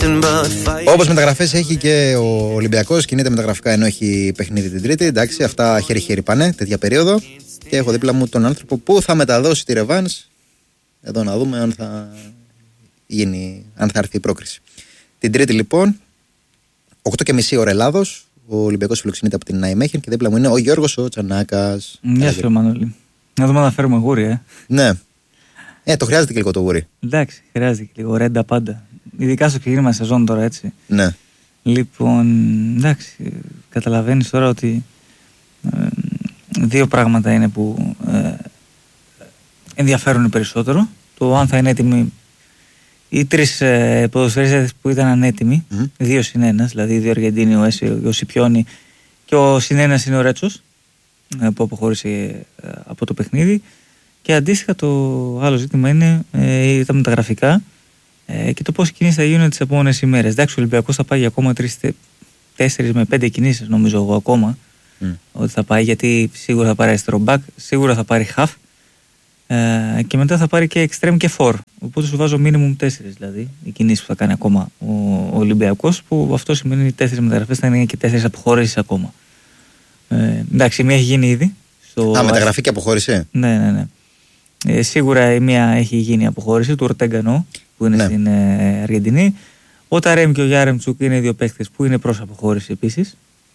Όπως μεταγραφές έχει και ο Ολυμπιακός, κινείται μεταγραφικά ενώ έχει παιχνίδι την Τρίτη. Εντάξει, αυτά χέρι-χέρι πάνε, τέτοια περίοδο. Και έχω δίπλα μου τον άνθρωπο που θα μεταδώσει τη ρεβάνς. Εδώ να δούμε αν θα έρθει η πρόκριση. Την Τρίτη λοιπόν, 8:30 ώρα Ελλάδος, ο Ολυμπιακός φιλοξενείται από την Ναϊμέχεν και δίπλα μου είναι ο Γιώργος ο Τσανάκας. Γεια σου, Μανώλη. Να δούμε να φέρουμε γούρι, Ναι. Το χρειάζεται και λίγο το γούρι. Εντάξει, χρειάζεται και λίγο ρέντα πάντα. Ειδικά στο ξεκίνημα σεζόν τώρα, έτσι. Ναι. Λοιπόν, εντάξει, καταλαβαίνεις τώρα ότι δύο πράγματα είναι που ενδιαφέρουν περισσότερο. Το αν θα είναι έτοιμοι οι τρεις ποδοσφαιριστές που ήταν ανέτοιμοι, 2-1, δηλαδή 2 Αργεντίνοι, ο Έσιο, ο Σιπιόνι και ο +1 είναι ο Ρέτσος που αποχώρησε από το παιχνίδι. Και αντίστοιχα το άλλο ζήτημα είναι τα μεταγραφικά και το πώς οι κινήσεις θα γίνουν τις επόμενες ημέρες. Εντάξει, ο Ολυμπιακός θα πάει για ακόμα 4 με 5 κινήσεις, νομίζω εγώ ακόμα ότι θα πάει, γιατί σίγουρα θα πάρει αριστερό μπακ, σίγουρα θα πάρει half και μετά θα πάρει και extreme και 4. Οπότε σου βάζω minimum 4 δηλαδή οι κινήσεις που θα κάνει ακόμα ο Ολυμπιακός, που αυτό σημαίνει 4 μεταγραφές, θα είναι και 4 αποχωρήσεις ακόμα. Εντάξει, η μία έχει γίνει ήδη. Μεταγραφή και αποχώρησε. Ναι. Σίγουρα η μία έχει γίνει αποχώρηση του Ορτέγκανο που είναι στην Αργεντινή. Ο Ταρέμ και ο Γιάρεμτσουκ είναι δύο παίκτες που είναι προς αποχώρηση επίσης.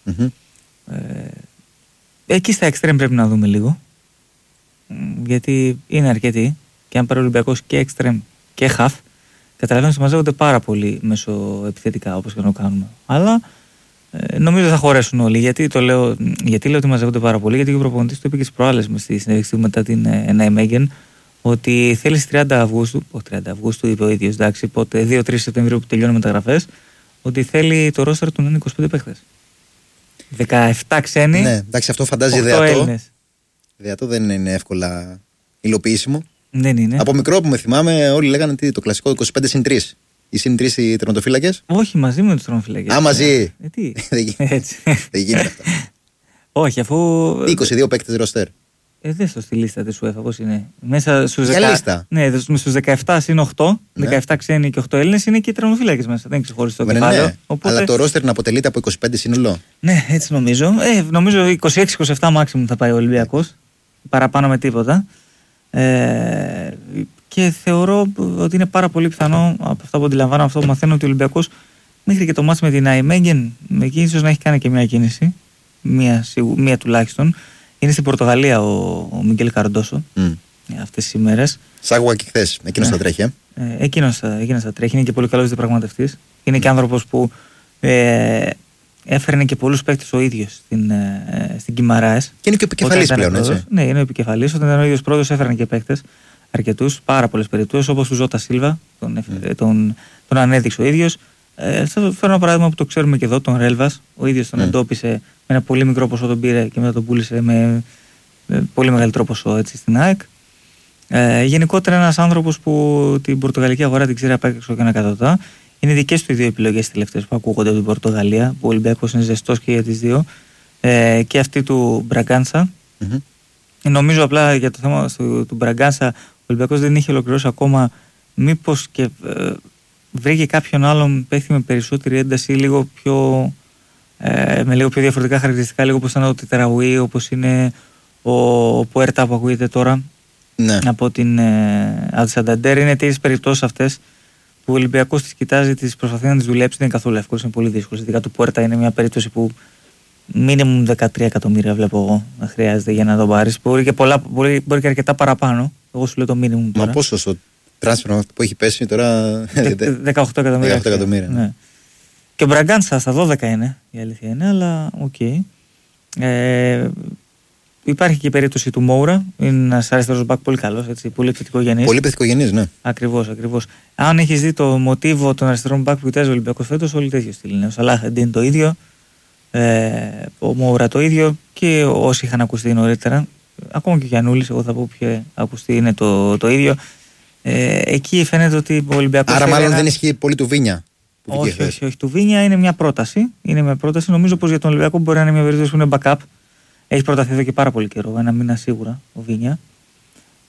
Εκεί στα extreme πρέπει να δούμε λίγο, γιατί είναι αρκετοί και αν πάρει ο Ολυμπιακός και extreme και half, καταλαβαίνω ότι μαζεύονται πάρα πολύ μεσοεπιθετικά όπως και να το κάνουμε. Αλλά νομίζω θα χωρέσουν όλοι. Γιατί λέω ότι μαζεύονται πάρα πολύ? Γιατί ο προπονητής το είπε και στις προάλλες στη συνέντευξη μετά την Ναϊμέγεν, ότι θέλει στις 30 Αυγούστου, όχι 30 Αυγούστου, είπε ο ίδιος, εντάξει, πότε 2-3 Σεπτεμβρίου που τελειώνουν μεταγραφές, ότι θέλει το ρόστερ του να είναι 25 παίχτες. 17 ξένοι. Ναι, εντάξει, αυτό φαντάζει ιδεατό. Ιδεατό δεν είναι εύκολα υλοποιήσιμο. Δεν είναι. Από μικρό που με θυμάμαι, όλοι λέγανε το κλασικό 25+3. Οι συν 3 οι τερματοφύλακες. Όχι, μαζί με τους τερματοφύλακες. Μαζί. Τι. Έτσι. Δεν γίνεται αυτό. Όχι, αφού. 22 παίκτες ροστέρ. Δεν στο στη λίστα της UEFA, πώς είναι. Μέσα στους 10. Λίστα. Ναι, στους 17 συν 8, 17 ξένοι και 8 Έλληνες είναι και οι τερματοφύλακες μέσα. Δεν ξεχωριστεί το κεφάλαιο. Ναι. Οπότε... Αλλά το ρόστερ να αποτελείται από 25 σύνολο. Ναι, έτσι νομίζω. Νομίζω 26-27 maximum θα πάει ο Ολυμπιακός. Παραπάνω με τίποτα. Και θεωρώ ότι είναι πάρα πολύ πιθανό από αυτά που αντιλαμβάνω, αυτό που μαθαίνω, ότι ο Ολυμπιακός μέχρι και το μάτς με την Ναϊμέγεν ίσως να έχει κάνει και μια κίνηση. Μία τουλάχιστον. Είναι στην Πορτογαλία ο Μιγγέλ Καρντόσο αυτές τις ημέρες. Σάγουα και χθες. Εκείνος θα τρέχει. Εκείνος θα τρέχει. Είναι και πολύ καλός διαπραγματευτής. Είναι και άνθρωπος που έφερνε και πολλούς παίκτες ο ίδιος στην Κιμαράες. Και είναι και ο επικεφαλής πλέον, έτσι. Ναι, είναι ο επικεφαλής. Όταν ήταν ο ίδιος πρόεδρος, έφερνε και παίκτες αρκετούς, πάρα πολλές περιπτώσεις, όπως του Ζώτα Σίλβα, τον ανέδειξε ο ίδιος. Θα φέρω ένα παράδειγμα που το ξέρουμε και εδώ, τον Ρέλβας. Ο ίδιος τον εντόπισε με ένα πολύ μικρό ποσό, τον πήρε και μετά τον πούλησε με πολύ μεγαλύτερο ποσό, έτσι, στην ΑΕΚ. Γενικότερα ένας άνθρωπος που την πορτογαλική αγορά την ξέρει απ' έξω και ανακατοτά. Είναι δικές του οι δύο επιλογές τελευταίες που ακούγονται από την Πορτογαλία, που ο Ολυμπιακός είναι ζεστός και για τις δύο. Και αυτή του Μπραγκάνσα. Νομίζω απλά για το θέμα του Μπραγκάνσα, ο Ολυμπιακός δεν είχε ολοκληρώσει ακόμα. Μήπως και βρήκε κάποιον άλλον παίχτη με περισσότερη ένταση, λίγο πιο, με λίγο πιο διαφορετικά χαρακτηριστικά, λίγο όπως ήταν ο Τετραουή, όπως είναι ο Πουέρτα που ακούγεται τώρα από την Σανταντέρ. Είναι τέτοιες περιπτώσεις αυτές που ο Ολυμπιακός τις κοιτάζει, τις προσπαθεί να τις δουλέψει. Δεν είναι καθόλου εύκολο, είναι πολύ δύσκολο. Ειδικά του Πουέρτα είναι μια περίπτωση που μίνιμουμ 13 εκατομμύρια βλέπω εγώ να χρειάζεται για να τον πάρεις. Μπορεί και αρκετά παραπάνω. Εγώ σου λέω το μίνιμουμ τώρα. Μα πόσο στο transfer που έχει πέσει τώρα? 18 εκατομμύρια. Ναι. Και ο Μπραγκάνσα στα 12 είναι, η αλήθεια είναι, αλλά οκ. Υπάρχει και η περίπτωση του Μόουρα. Είναι ένας αριστερός μπακ πολύ καλός, έτσι, πολύ επιθετικογενής. Πολύ επιθετικογενής, ναι. Ακριβώς. Αν έχεις δει το μοτίβο των αριστερών μπακ που κοιτάζει ο Ολυμπιακός φέτος, όλοι τέτοιο στυλ είναι. Ο Σαλάχ Εντίν το ίδιο, ο Μόουρα το ίδιο και όσοι είχαν ακουστεί νωρίτερα. Ακόμα και ο Γιαννούλης, εγώ θα πω πιο ακουστεί, είναι το ίδιο. Εκεί φαίνεται ότι ο Ολυμπιακός. Άρα, μάλλον δεν ισχύει πολύ του Βίνια. Όχι. Του Βίνια είναι μια πρόταση. Νομίζω πως για τον Ολυμπιακό μπορεί να είναι μια περίπτωση που είναι backup. Έχει προταθεί εδώ και πάρα πολύ καιρό, ένα μήνα σίγουρα ο Βίνια.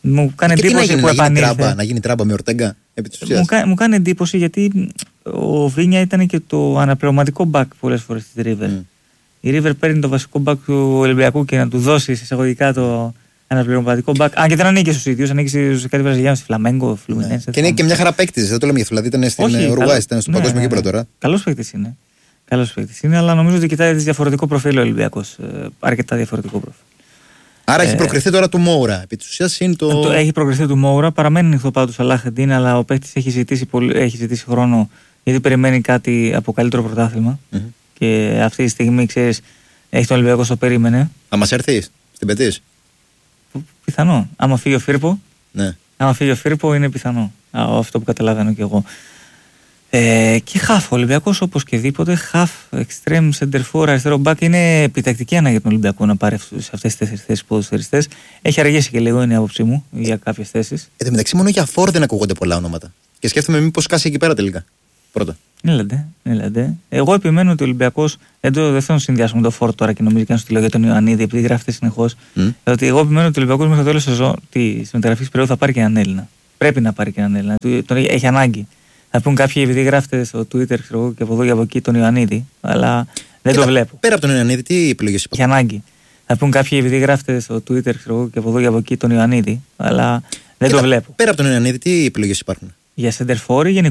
Μου κάνει και εντύπωση που επανήλθε. Να γίνει τράμπα με Ορτέγκα, επί της ουσίας. Μου κάνει εντύπωση γιατί ο Βίνια ήταν και το αναπληρωματικό μπακ πολλές φορές της River. Η River παίρνει το βασικό μπακ του Ολυμπιακού και να του δώσει εισαγωγικά το αναπληρωματικό μπακ. Αν και δεν ανήκει στους ίδιους, ανήκει σε κάτι Βραζιλιάνο, στη Φλαμέγκο, Φλουμινένσε. Και είναι και μια χαρά παίκτης, δεν το λέμε για δηλαδή ήταν στην Ουρουάη, ήταν στο παγκόσμιο κύπελλο τώρα. Καλός παίκτης είναι. Καλός παίκτης είναι, αλλά νομίζω ότι κοιτάει διαφορετικό προφίλ ο Ολυμπιακός. Αρκετά διαφορετικό προφίλ. Άρα έχει προκριθεί τώρα του Μόουρα. Επί της ουσίας είναι το. Έχει προκριθεί του Μόουρα. Παραμένει ανοιχτό πάντως ο Σαλάχ-Εντίν, αλλά ο παίκτης έχει ζητήσει χρόνο γιατί περιμένει κάτι από καλύτερο πρωτάθλημα. Και αυτή τη στιγμή, ξέρεις, έχει τον Ολυμπιακό στο περίμενε. Θα μας έρθει στην Πετής. Πιθανό. Άμα φύγει ο Φίρπο. Ναι. Άμα φύγει ο Φίρπο είναι πιθανό. Αυτό που καταλαβαίνω κι εγώ. Και χαφ, ο Ολυμπιακός όπως και δίποτε, χαφ, extreme, center for, αριστερό back είναι επιτακτική ανάγκη για τον Ολυμπιακό να πάρει σε αυτές τις 4 θέσεις ποδοσφαιριστές. Έχει αργήσει και λίγο, είναι η άποψή μου για κάποιες θέσεις. Εν τω μεταξύ, μόνο για φόρ δεν ακούγονται πολλά ονόματα. Και σκέφτομαι μήπως κάσει εκεί πέρα τελικά. Πρώτα. Έλατε. Εγώ επιμένω ότι ο Ολυμπιακός. Δεν θέλω να συνδυάσουμε το φόρ τώρα και νομίζω και να σου τη λέω για τον Ιωαννίδη, επειδή γράφεται συνεχώς. Ότι εγώ επιμένω ότι ο Ολυμπιακός μέχρι το τέλος της σεζόν της μεταγραφής περίοδου θα πάρει και έναν Έλληνα. Πρέπει να πάρει και έναν Έλληνα. Τον έχει ανάγκη. Θα πούν κάποιοι, επειδή γράφετε στο Twitter ξέρω, και από εδώ και από εκεί τον Ιωαννίδη, αλλά δεν το βλέπω. Πέρα από τον Ιωαννίδη, τι επιλογές υπάρχουν? Έχει ανάγκη. Θα πούν κάποιοι, επειδή γράφετε στο Twitter ξέρω, και από εδώ και από εκεί τον Ιωαννίδη, αλλά δεν το βλέπω. Πέρα από τον Ιωαννίδη, τι επιλογές υπάρχουν? Για center for ή γενικότερα?